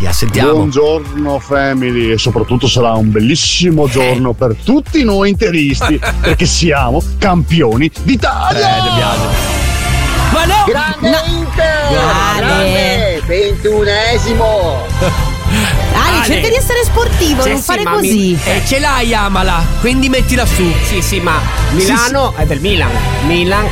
Italia. Sentiamo. Buongiorno family, e soprattutto sarà un bellissimo giorno per tutti noi interisti, perché siamo campioni d'Italia. Ma no! Grande Inter! Grande! 21esimo! Ale, cerca di essere sportivo, non fare così. Ce l'hai Amala, quindi mettila su. Sì, ma Milano è del Milan. Milan